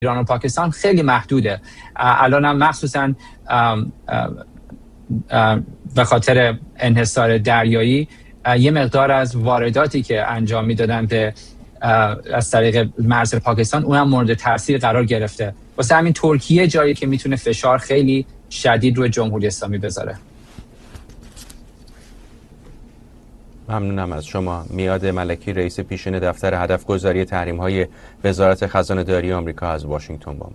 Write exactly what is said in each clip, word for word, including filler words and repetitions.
ایران و پاکستان خیلی محدوده. الان هم مخصوصا به خاطر انحصار دریایی یه مقدار از وارداتی که انجام میدادن به از طریق مرز پاکستان اونم مورد تاثیر قرار گرفته. واسه همین ترکیه جایی که میتونه فشار خیلی شدید روی جمهوری اسلامی بذاره. ممنونم از شما. میاد ملکی، رئیس پیشین دفتر هدف گذاری تحریم‌های وزارت خزانه داری آمریکا از واشنگتن با ما.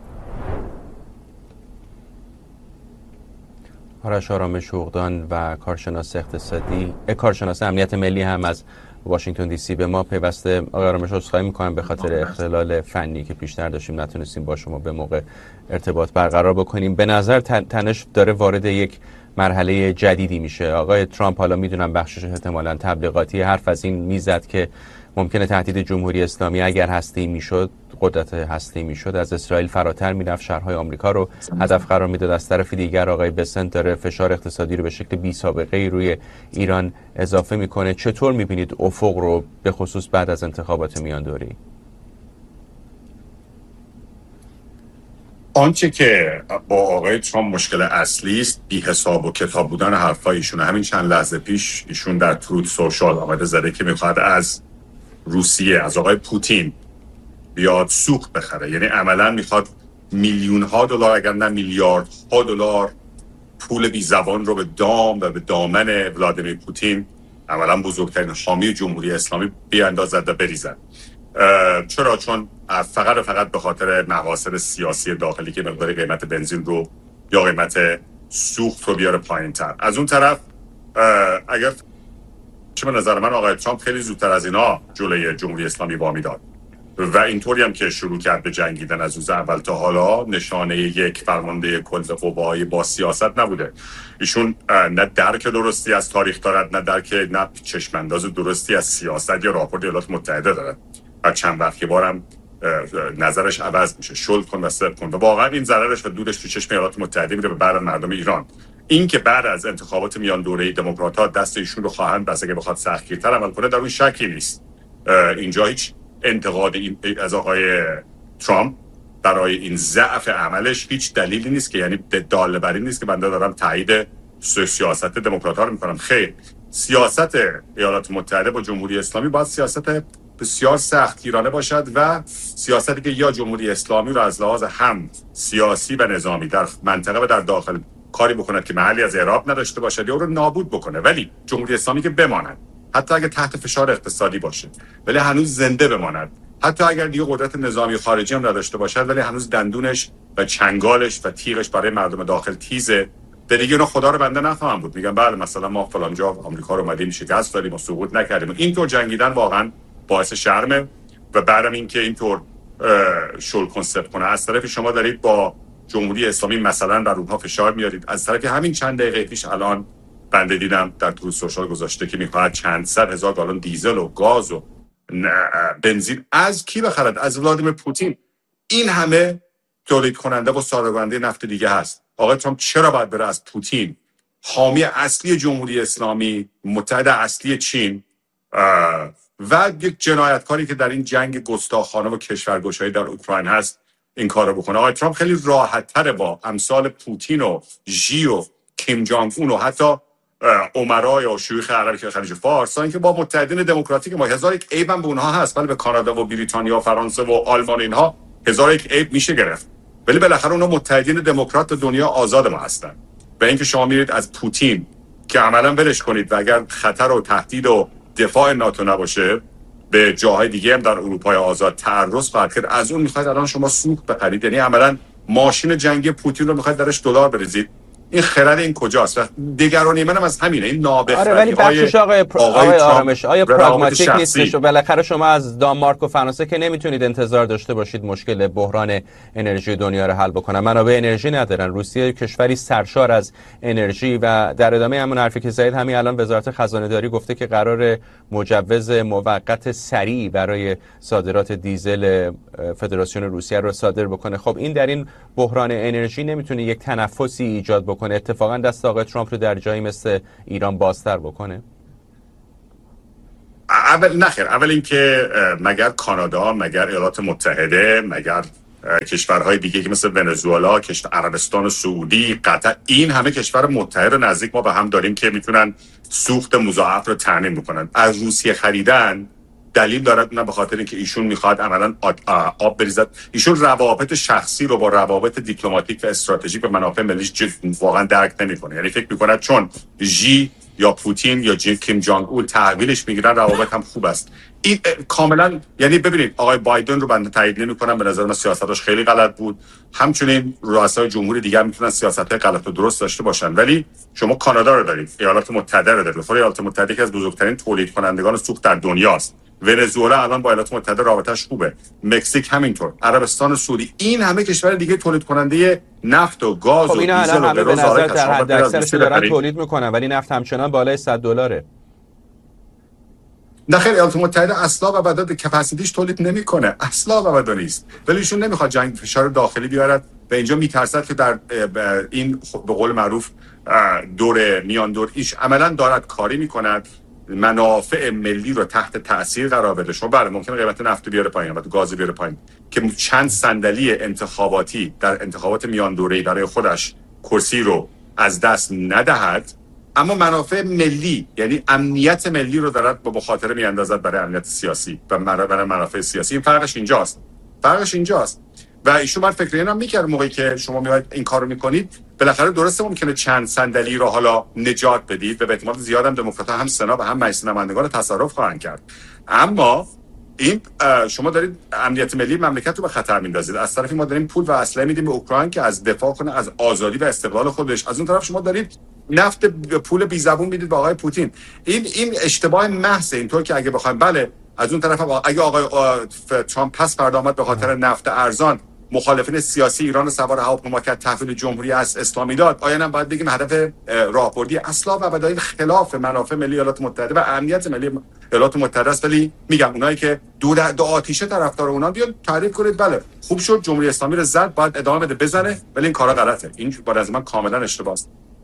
آرش آرامش حقوقدان و کارشناس اقتصادی، کارشناس امنیت ملی هم از واشنگتن دی سی به ما پیوسته. آقای آرامش، عذرخواهی می‌کنم به خاطر اختلال فنی که پیشتر داشتیم نتونستیم با شما به موقع ارتباط برقرار بکنیم. به نظر تنش داره وارد یک مرحله جدیدی میشه. آقای ترامپ، حالا میدونم بخشش احتمالاً تبلیغاتی، حرف از این میزد که ممکنه تهدید جمهوری اسلامی اگر هسته‌ای میشد، قدرت هسته‌ای میشد، از اسرائیل فراتر میرفت، شهرهای آمریکا رو هدف قرار میداد. از طرف دیگر آقای بسنت داره فشار اقتصادی رو به شکل بی سابقه ای روی ایران اضافه میکنه. چطور میبینید افق رو به خصوص بعد از انتخابات میان دوره‌ای؟ آنچه که با آقای ترامپ مشکل اصلی است بی حساب و کتاب بودن حرفای ایشونه. همین چند لحظه پیش ایشون در تروت سوشال آمده زده که میخواد از روسیه، از آقای پوتین بیاد سوخت بخره. یعنی عملا میخواد میلیون ها دلار، اگر نه میلیارد ها دلار پول بی زبان رو به دام و به دامن ولادیمیر پوتین، عملا بزرگترین حامی جمهوری اسلامی، بیاندازد و بریزد. چرا؟ چون فقط و فقط به خاطر مقاصد سیاسی داخلی که مقدار قیمت بنزین رو یا قیمت سوخت رو بیاره پایین تر. از اون طرف اگر چه به نظر من آقای ترامپ خیلی زودتر از اینا جلوی جمهوری اسلامی وامی داد و اینطوری هم که شروع کرد به جنگیدن از روز اول تا حالا نشانه یک فرمانده کل قوای با سیاست نبوده. ایشون نه درک درستی از تاریخ دارد، نه درک نه چشمانداز درستی از سیاست یا راهبرد ایالات متحده دارد. هر چند وقت که بارم نظرش عوض میشه، شل کن و سب کن و واقعا این ضررش و دودش تو چشم ایالات متحده میره به بر مردم ایران. این که بعد از انتخابات میان دوره‌ای دموکرات‌ها دست ایشون رو خواهند بس اگه بخواد سختگیرتر عمل کنه، در اون شکی نیست. اینجا هیچ انتقاد این از آقای ترامپ برای این ضعف عملش هیچ دلیلی نیست که یعنی دال بر این نیست که بنده دارم تایید سیاست دموکرات‌ها رو میکنم. خیر، سیاست ایالات متحده با جمهوری اسلامی باید سیاست بسیار سختگیرانه باشد و سیاستی که یا جمهوری اسلامی رو از لحاظ هم سیاسی و نظامی در منطقه و در داخل کاری بکند که محلی از اعراب نداشته باشد یا او رو نابود بکنه، ولی جمهوری اسلامی که بماند، حتی اگر تحت فشار اقتصادی باشه ولی هنوز زنده بماند، حتی اگر دیگه قدرت نظامی خارجی هم نداشته باشد ولی هنوز دندونش و چنگالش و تیغش برای مردم داخل تیزه، دیگه اونو خدا رو بنده نخواهم بود. میگم بله مثلا ما فلان جا آمریکا رو اومدیم شکست دادیم و سقوط نکردیم. اینطور جنگیدن واقعا باعث شرمه و بعدم این که اینطور شل کنسپت کنه. از طرف شما دارید با جمهوری اسلامی مثلا در اونها فشار میارید، از طرف همین چند دقیقه پیش الان بنده دیدم در تروت سوشال گذاشته که میخواد چند صد هزار گالون دیزل و گاز و بنزین از کی بخرد؟ از ولادیمیر پوتین. این همه تولید کننده و صادرکننده نفت دیگه هست. آقای ترامپ چرا باید بره از پوتین، حامی اصلی جمهوری اسلامی، متحد اصلی چین و یک جنایتکاری که در این جنگ گستاخانه و کشورگشایی در اوکراین هست این کارو بکنه؟ آقای ترامپ خیلی راحت‌تره با امثال پوتین و ژی و کیم جانگ اون و حتی امرای و شیوخ عربی که خلیج فارس که با متحدین دموکراتیک ما هزار یک عیب هم به اونها هست، ولی به کانادا و بریتانیا و فرانسه و آلمان اینها هزار یک عیب میشه گرفت، ولی بالاخره اونها متحدین دموکرات دنیا آزاد ما هستن. و اینکه شما میرید از پوتین که عملاً ولش کنید و اگر خطر و تهدید و دفاع ناتو نباشه به جاهای دیگه هم در اروپای آزاد تعرض خواهد کرد، از اون میخواید الان شما سوخت بخرید. یعنی عملاً ماشین جنگی پوتین رو میخواید درش دلار بریزید. این خرد این کجاست؟ و دیگرانی منم از همینه، این نابخردی. آره ولی بخشش آقای پر... آقای آرامش آیا پراگماتیک نیستش؟ و بالاخره شما از دانمارک و فرانسه که نمیتونید انتظار داشته باشید مشکل بحران انرژی دنیا رو حل بکنن. منابع انرژی ندارن. روسیه کشوری سرشار از انرژی و در ادامه همون حرفی که زدید همین الان وزارت خزانه داری گفته که قرار مجوز موقت سریع برای صادرات دیزل فدراسیون روسیه رو صادر بکنه. خب این در این بحران انرژی نمیتونه یک تنفسی ایجاد بکنه، اتفاقا دست آقای ترامپ رو در جایی مثل ایران بازتر بکنه؟ اول نخیر، اول اینکه مگر کانادا، مگر ایالات متحده، مگر کشورهای دیگه که مثل ونزوئلا، کشور عربستان سعودی، قطر، این همه کشور متحد نزدیک ما به هم داریم که میتونن سوخت مضاعف رو تامین بکنن. از روسیه خریدن دلیل دارد، اونم به خاطر اینکه ایشون میخواد عملاً آب بریزد. ایشون روابط شخصی رو با روابط دیپلماتیک و استراتژیک به منافع ملیش واقعا درک نمیکنه. یعنی فکر میکنه چون ژی یا پوتین یا جیم کیم جانگ اون تحویلش میگیرن روابط هم خوب است. این کاملا، یعنی ببینید آقای بایدن رو بنده تایید نمی‌کنم، به نظر من سیاستش خیلی غلط بود. همچنین رؤسای جمهور دیگه میتونن سیاست‌های غلط و درست داشته باشن، ولی شما کانادا رو دارید، ایالات متحده رو دارید. ایالات متحده که از بزرگترین تولید کنندگان سوخت در دنیاست. ونزوئلا الان با ایالات متحده رابطش خوبه، مکزیک همینطور، عربستان سعودی، این همه کشور دیگه تولید کننده نفت و گاز خب و دیزل و همه به نظر در حد اکثرش دارن تولید میکنن، ولی نفت همچنان بالای صد دلاره. نه خیلی، ایالات متحده اصلا و ابدا کپاسیتیش تولید نمیکنه، اصلا و ابدا نیست، ولی ایشون نمیخواد جنگ فشار داخلی بیارد و اینجا میترسد که در این به قول معروف دور میان دور ایش عملا دارد کاری میکند منافع ملی رو تحت تاثیر قرار بده. شما بله ممکنه قیمت نفت بیاره پایین و گاز بیاره پایین که چند صندلی انتخاباتی در انتخابات میان دوره‌ای برای خودش کرسی رو از دست ندهد، اما منافع ملی یعنی امنیت ملی رو دارد با مخاطره میاندازد برای امنیت سیاسی و برای منافع سیاسی. این فرقش اینجاست. فرقش اینجاست. و ایشون من فکر اینم میکرد موقعی که شما میاد این کارو میکنید، بالاخره درسته ممکنه چند صندلی رو حالا نجات بدید و به احتمال زیاد هم دموکرات‌ها هم سنا و هم مجلس نمایندگان تصرف خواهند کرد، اما این شما دارید امنیت ملی مملکت رو به خطر میندازید. از طرفی ما داریم پول و اسلحه میدیم به اوکراین که از دفاع کنه از آزادی و استقلال خودش، از اون طرف شما دارید نفت پول بی زبون میدید به آقای پوتین. این این اشتباه محض. اینطور که اگه بخوایم بله از اون طرف اگه آقای ترامپ پس فردا آمد به خاطر نفت ارزان مخالفین سیاسی ایران سوار هواپیما کرد، تحویل جمهوری از اسلامی داد، آیا هم باید بگیم هدف راهبردی اصلا و ابدا خلاف منافع ملی ایالات متحده و امنیت ملی ایالات متحده است؟ ولی میگم اونایی که دو دو آتیشه طرفدار اونا بیاد تعریف کنید بله خوب شد جمهوری اسلامی رو زد، باید ادامه بده بزنه، ولی این کارا غلطه. این با از من کاملا اشتباهه.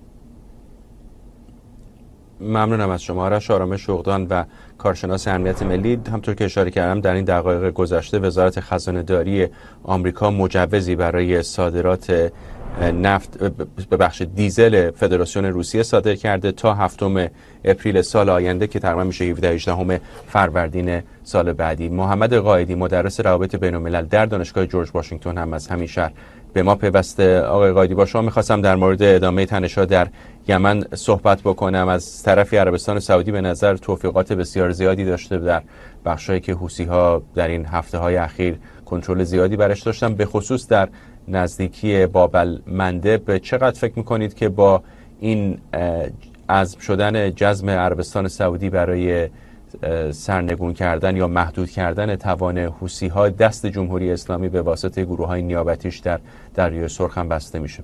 ممنونم از شما آرش آرامش عقدان و کارشناس امنیت ملی. همطور که اشاره کردم در این دقایق گذشته وزارت خزانه‌داری آمریکا مجوزی برای صادرات نفت به بخش دیزل فدراسیون روسیه صادر کرده تا هفتم اپریل سال آینده که تقریبا میشه هفده هجدهم فروردین سال بعدی. محمد قائدی مدرس روابط بین‌الملل در دانشگاه جورج واشنگتن هم از همین شهر به ما پیوسته. آقای قائدی با شما می‌خواستم در مورد ادامه تنش‌ها در یمن صحبت بکنم. از طرفی عربستان سعودی به نظر توفیقات بسیار زیادی داشته در بخشایی که حوثی‌ها در این هفته‌های اخیر کنترل زیادی برش داشتن، به خصوص در نزدیکی بابل مندب. به چقدر فکر میکنید که با این عزم شدن جزم عربستان سعودی برای سرنگون کردن یا محدود کردن توان حوثی‌ها دست جمهوری اسلامی به واسطه گروه‌های نیابتیش در دریای سرخ هم بسته میشه؟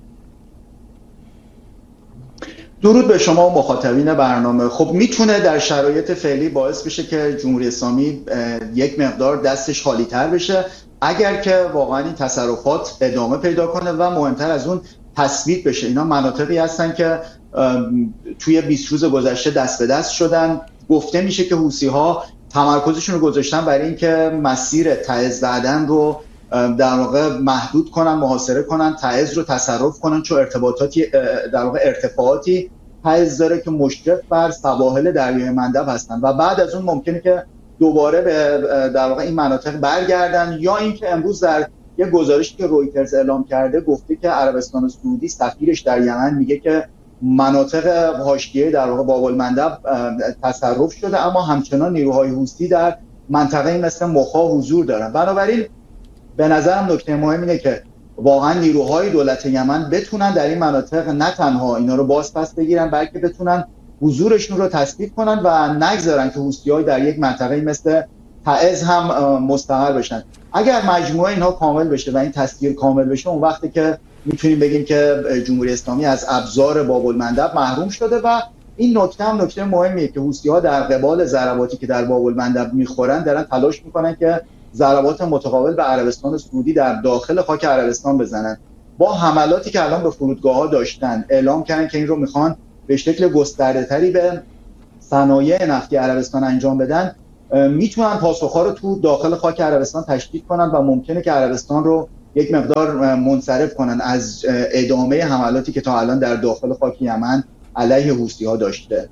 درود به شما و مخاطبین برنامه. خب میتونه در شرایط فعلی باعث بشه که جمهوری اسلامی یک مقدار دستش خالی تر بشه اگر که واقعا این تصرفات ادامه پیدا کنه و مهمتر از اون تثبیت بشه. اینا مناطقی هستن که توی بیست روز گذشته دست به دست شدن. گفته میشه که حوثی‌ها تمرکزشون رو گذاشتن برای اینکه مسیر تعز زدن رو در واقع محدود کنن، محاصره کنن، تعز رو تصرف کنن، چون ارتباطاتی در واقع ارتفاعاتی تعز داره که مشرف بر سواحل دریای مندب هستن و بعد از اون ممکنه که دوباره به در واقع این مناطق برگردن، یا اینکه امروز در یک گزارشی که رویترز اعلام کرده گفته که عربستان سعودی سفیرش در یمن میگه که مناطق حاشیه در واقع باب المندب تصرف شده، اما همچنان نیروهای حوثی در منطقه مثل مخا حضور دارن. بنابراین به نظرم نکته مهم اینه که واقعا نیروهای دولت یمن بتونن در این مناطق نه تنها اینا رو باز پس بگیرن، بلکه بتونن حضورشون رو تثبیت کنن و نگذارن که حوثی‌ها در یک منطقه مثل تعز هم مستقر بشن. اگر مجموعه اینها کامل بشه و این تصویر کامل بشه، اون وقتی که میتونیم بگیم که جمهوری اسلامی از ابزار باب المندب محروم شده. و این نکته هم نکته مهمیه که حوثی‌ها در قبال ضرباتی که در باب المندب میخورن دارن تلاش میکنن که ضربات متقابل به عربستان سعودی در داخل خاک عربستان بزنن. با حملاتی که الان به فرودگاه‌ها داشتن اعلام کردن که این رو میخوان به شکل گسترده‌تری به صنایع نفتی عربستان انجام بدن، میتونن پاسخ‌ها رو تو داخل خاک عربستان تشدید کنن و ممکنه که عربستان رو یک مقدار منصرف کنن از ادامه حملاتی که تا الان در داخل خاک یمن علیه حوثی‌ها داشته.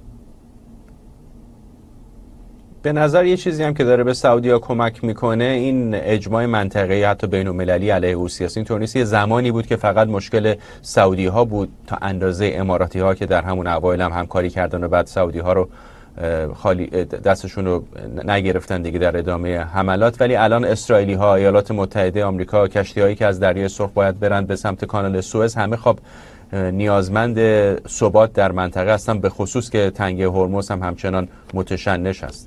به نظر یه چیزی هم که داره به سعودی‌ها کمک میکنه این اجماع منطقه‌ای حتی بین‌المللی علیه حوثی است. اینطور نیست، یه زمانی بود که فقط مشکل سعودی‌ها بود تا اندازه اماراتی‌ها که در همون اوایل هم همکاری کردن و بعد سعودی‌ها رو خالی دستشون رو نگرفتن دیگه در ادامه حملات. ولی الان اسرائیلی‌ها، ایالات متحده آمریکا، کشتی‌هایی که از دریای سرخ باید برن به سمت کانال سوئز، همه خب نیازمند ثبات در منطقه هستن، به خصوص که تنگه هرمز هم همچنان متشنج است.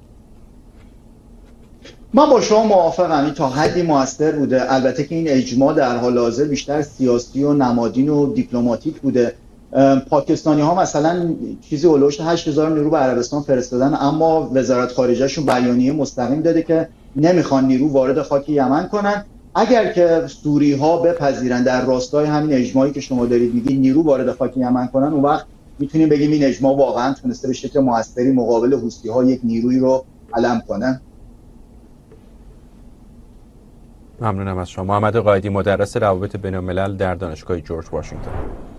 من با شما موافقم، این تا حدی موثر بوده. البته که این اجماع در حال حاضر بیشتر سیاسی و نمادین و دیپلماتیک بوده. پاکستانی ها مثلا چیزی اولوش هشت هزار نیرو به عربستان فرستادن، اما وزارت خارجه شون بیانیه مستقیم داده که نمیخوان نیرو وارد خاک یمن کنن. اگر که سوری ها بپذیرن در راستای همین اجماعی که شما دارید میگید نیرو وارد خاک یمن کنن، اون وقت میتونیم بگیم این اجماع واقعا تونسته به شکل موثری مقابل حوثی ها یک نیروی رو علم کنه. ممنونم از شما. محمد قائدی، مدرس روابط بین‌الملل در دانشگاه جورج واشنگتن.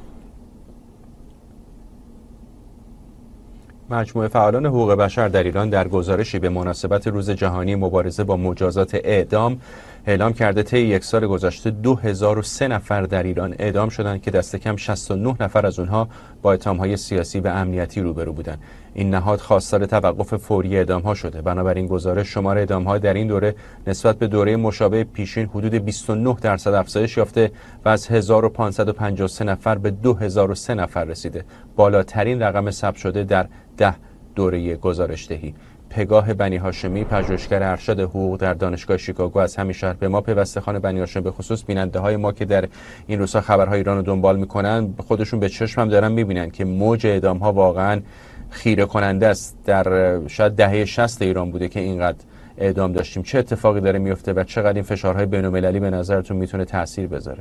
مجموعه فعالان حقوق بشر در ایران در گزارشی به مناسبت روز جهانی مبارزه با مجازات اعدام اعلام کرده طی یک سال گذشته دو هزار و سه نفر در ایران اعدام شدند که دست کم شصت و نه نفر از اونها با اتهام‌های سیاسی و امنیتی روبرو بودند. این نهاد خواستار توقف فوری اعدام‌ها شده. بنابراین گزارش شمار اعدام‌ها در این دوره نسبت به دوره مشابه پیشین حدود بیست و نه درصد افزایش یافته و از هزار و پانصد و پنجاه و سه نفر به دو هزار و سه نفر رسیده. بالاترین رقم ثبت شده در ده دوره گزارش‌دهی. پگاه بنی هاشمی، پژوهشگر ارشد حقوق در دانشگاه شیکاگو از همین شهر به ما پیوسته. خانم بنی هاشمی، به خصوص بیننده های ما که در این روزها خبرهای ایران رو دنبال میکنن، خودشون به چشم هم دارن میبینن که موج اعدام ها واقعا خیره کننده است. در شاید دهه شصت ایران بوده که اینقدر اعدام داشتیم. چه اتفاقی داره میفته و چقدر این فشارهای بین‌المللی به نظرتون میتونه تاثیر بذاره؟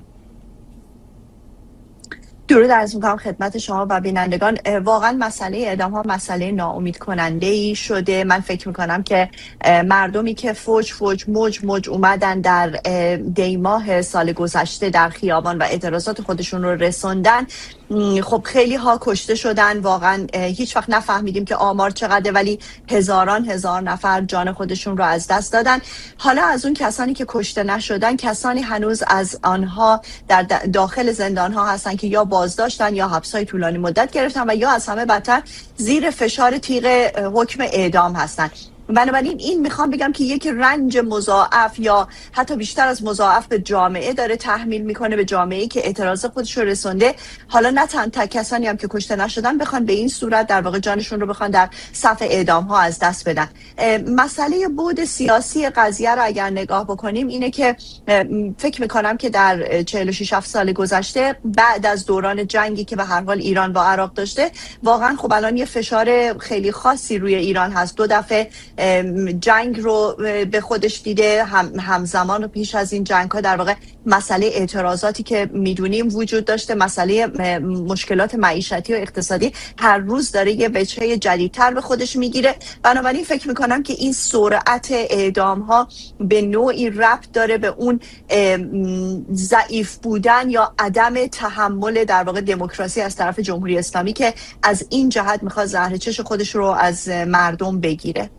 درود عرض می‌کنم خدمت شما و بینندگان. واقعا مسئله اعدام ها مسئله ناامید کننده ای شده. من فکر میکنم که مردمی که فوج فوج موج موج اومدن در دی ماه سال گذشته در خیابان و اعتراضات خودشون رو رسوندن، خب خیلی ها کشته شدن. واقعا هیچ وقت نفهمیدیم که آمار چقدره، ولی هزاران هزار نفر جان خودشون رو از دست دادن. حالا از اون کسانی که کشته نشدن، کسانی هنوز از آنها در داخل زندان ها هستن که یا بازداشتن یا حبس‌های طولانی مدت گرفتن و یا از همه بدتر زیر فشار تیغ حکم اعدام هستن. بنابراین این میخوام بگم که یک رنج مضاعف یا حتی بیشتر از مضاعف به جامعه داره تحمیل میکنه، به جامعه‌ای که اعتراض خودش رو رسونده. حالا نه تنها کسانی هم که کشته نشدن بخوان به این صورت در واقع جانشون رو بخوان در صف اعدام ها از دست بدن. مسئله بود سیاسی قضیه رو اگر نگاه بکنیم اینه که فکر میکنم که در چهل و شش سال گذشته بعد از دوران جنگی که به هر حال ایران با عراق داشته، واقعا خب الان یه فشار خیلی خاصی روی ایران هست. دو دفعه جنگ رو به خودش دیده، هم همزمان و پیش از این جنگ ها در واقع مسئله اعتراضاتی که میدونیم وجود داشته، مسئله مشکلات معیشتی و اقتصادی هر روز داره یه وجهه جدیدتر به خودش میگیره. بنابراین فکر میکنم که این سرعت اعدام ها به نوعی ربط داره به اون ضعیف بودن یا عدم تحمل در واقع دموکراسی از طرف جمهوری اسلامی که از این جهت میخواد زهر چش خودش رو از مردم بگیره.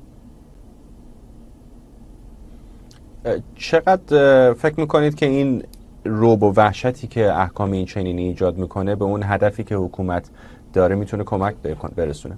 چقدر فکر میکنید که این رعب و وحشتی که احکام این چنینی ایجاد میکنه به اون هدفی که حکومت داره میتونه کمک برسونه؟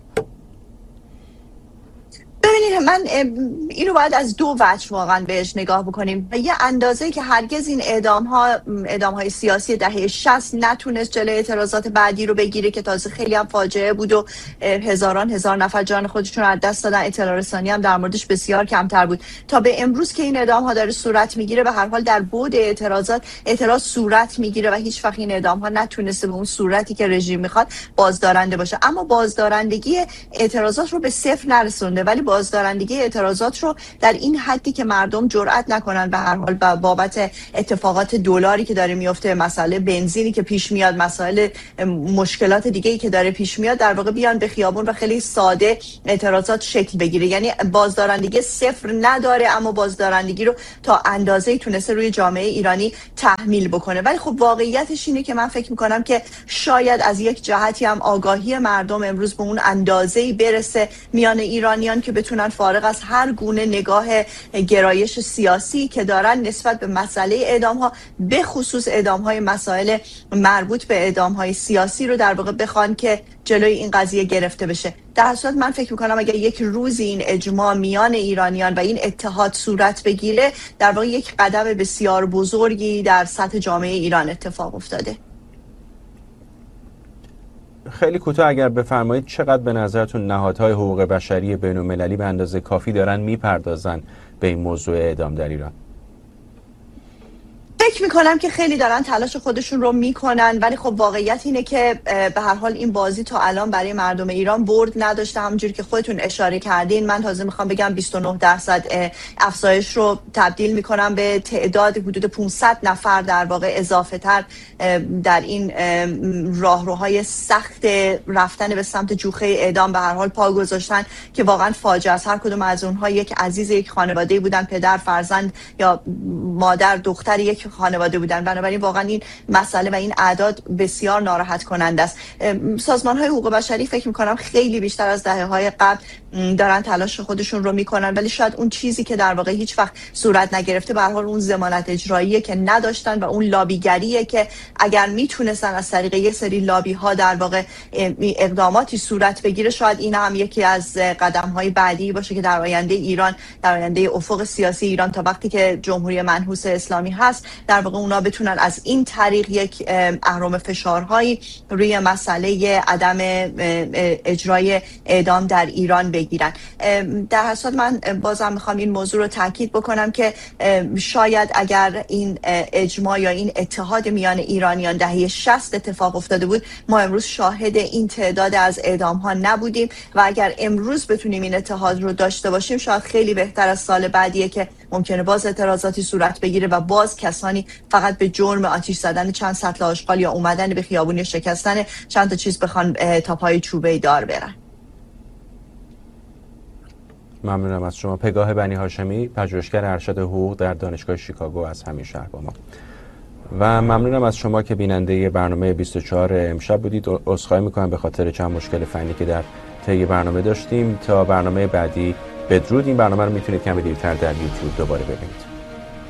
ببینید، من اینو باید از دو وجه واقعا بهش نگاه بکنیم. یه اندازه که هرگز این اعدام ها اعدام های سیاسی دهه شصت نتونست جلوی اعتراضات بعدی رو بگیره که تازه خیلی هم فاجعه بود و هزاران هزار نفر جان خودشون رو از دست دادن. اطلاع رسانی هم در موردش بسیار کمتر بود تا به امروز که این اعدام ها داره صورت میگیره. به هر حال در بعد اعتراضات اعتراض صورت میگیره و هیچ وقت این اعدام ها نتونسته به اون صورتی که رژیم میخواد بازدارنده باشه. اما بازدارندگی اعتراضات رو به صفر نرسونده، ولی بازدارندگی بازدارندگی اعتراضات رو در این حدی که مردم جرئت نکنن به هر حال بابت اتفاقات دلاری که داره میفته، مسئله بنزینی که پیش میاد، مسائل مشکلات دیگه‌ای که داره پیش میاد، در واقع بیان به خیابون و خیلی ساده اعتراضات شکل بگیره. یعنی بازدارندگی صفر نداره، اما بازدارندگی رو تا اندازه‌ای تونسته روی جامعه ایرانی تحمیل بکنه. ولی خب واقعیتش اینه که من فکر میکنم که شاید از یک جهتی هم آگاهی مردم امروز به اون اندازه‌ای برسه میان ایرانیان که بتونن فارغ از هر گونه نگاه گرایش سیاسی که دارن نسبت به مسئله اعدام‌ها، به خصوص اعدام‌های مسائل مربوط به اعدام‌های سیاسی رو در واقع بخوان که جلوی این قضیه گرفته بشه. در صورت من فکر میکنم اگر یک روزی این اجماع میان ایرانیان و این اتحاد صورت بگیره، در واقع یک قدم بسیار بزرگی در سطح جامعه ایران اتفاق افتاده. خیلی کوتاه اگر بفرمایید، چقدر به نظرتون نهادهای حقوق بشری بین‌المللی به اندازه کافی دارن میپردازن به این موضوع اعدام در ایران؟ فکر میکنم که خیلی دارن تلاش خودشون رو میکنن، ولی خب واقعیت اینه که به هر حال این بازی تا الان برای مردم ایران برد نداشته. همونجوری که خودتون اشاره کردین، من تازه میخوام بگم بیست و نه درصد افزایش رو تبدیل میکنم به تعداد حدود پانصد نفر در واقع اضافه تر در این راهروهای سخت رفتن به سمت جوخه اعدام به هر حال پا گذاشتن که واقعا فاجعه است. هر کدوم از اونها یک عزیز یک خانواده بودن، پدر، فرزند یا مادر، دختر یک خانواده بودن. بنابراین واقعا این مسئله و این اعداد بسیار ناراحت کننده است. سازمان‌های حقوق بشری فکر می‌کنم خیلی بیشتر از دهه‌های قبل دارن تلاش خودشون رو میکنن، ولی شاید اون چیزی که در واقع هیچ وقت صورت نگرفته به هر حال اون ضمانت اجراییه که نداشتن و اون لابیگریه که اگر میتونستن از طریق یک سری لابی ها در واقع اقداماتی صورت بگیره، شاید این هم یکی از قدم‌های بعدی باشه که در آینده ایران، در آینده افق سیاسی ایران تا وقتی که جمهوری منحوس اسلامی هست، در واقع اونا بتونن از این طریق یک اهرم فشارهایی روی مسئله عدم اجرای اعدام در ایران بگیرن. در حساب من بازم میخوام این موضوع رو تاکید بکنم که شاید اگر این اجماع یا این اتحاد میان ایرانیان دهه شصت اتفاق افتاده بود، ما امروز شاهد این تعداد از اعدام ها نبودیم و اگر امروز بتونیم این اتحاد رو داشته باشیم، شاید خیلی بهتر از سال بعدیه که ممکنه باز اعتراضاتی صورت بگیره و باز کسانی فقط به جرم آتش زدن چند سطل آشغال یا اومدن به خیابون شکستن چند تا چیز بخوان تا پای چوبه دار برن. ممنونم از شما. پگاه بنی هاشمی، پژوهشگر ارشد حقوق در دانشگاه شیکاگو از همین شهر با ما. و ممنونم از شما که بیننده برنامه بیست و چهار امشب بودید. عذرخواهی میکنم به خاطر چند مشکل فنی که در طی برنامه داشتیم. تا برنامه بعدی بدرود. این برنامه رو میتونید کمی دیرتر در یوتیوب دوباره ببینید.